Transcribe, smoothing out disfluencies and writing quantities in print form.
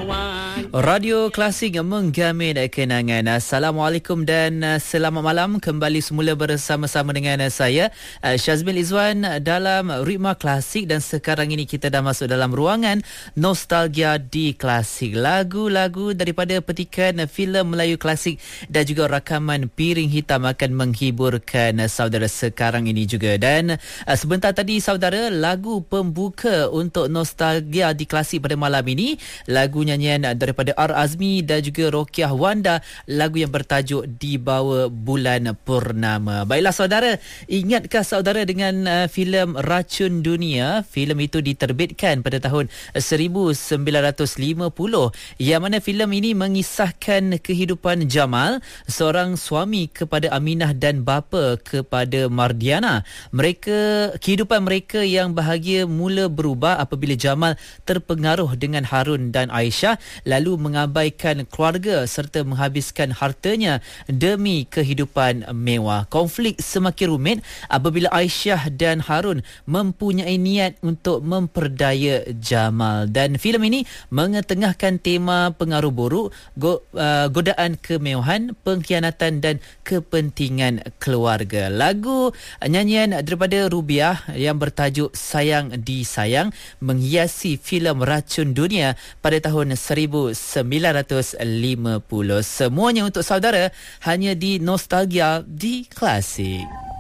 Radio Klasik menggamis kenangan. Assalamualaikum dan selamat malam. Kembali semula bersama-sama dengan saya Syazmin Izwan dalam Ritma Klasik, dan sekarang ini kita dah masuk dalam ruangan Nostalgia di Klasik. Lagu-lagu daripada petikan filem Melayu klasik dan juga rakaman Piring Hitam akan menghiburkan saudara sekarang ini juga. Dan sebentar tadi saudara, lagu pembuka untuk Nostalgia di Klasik pada malam ini, lagu nyanyian daripada R. Azmi dan juga Rokiah Wanda, lagu yang bertajuk Di Bawah Bulan Purnama. Baiklah saudara, ingatkah saudara dengan filem Racun Dunia? Filem itu diterbitkan pada tahun 1950, yang mana filem ini mengisahkan kehidupan Jamal, seorang suami kepada Aminah dan bapa kepada Mardiana. Kehidupan mereka yang bahagia mula berubah apabila Jamal terpengaruh dengan Harun dan Aisyah, lalu mengabaikan keluarga serta menghabiskan hartanya demi kehidupan mewah. Konflik semakin rumit apabila Aisyah dan Harun mempunyai niat untuk memperdaya Jamal. Dan filem ini mengetengahkan tema pengaruh buruk, godaan kemewahan, pengkhianatan dan kepentingan keluarga. Lagu nyanyian daripada Rubiah yang bertajuk Sayang Disayang menghiasi filem Racun Dunia pada tahun 1950. Semuanya untuk saudara hanya di Nostalgia di Klasik.